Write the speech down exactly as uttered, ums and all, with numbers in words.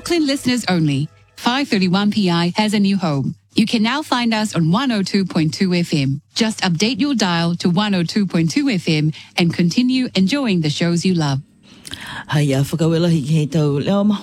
Auckland listeners only, five thirty-one P I has a new home. You can now find us on one oh two point two F M. Just update your dial to one oh two point two F M and continue enjoying the shows you love. Hai a whakawela hi he tau leo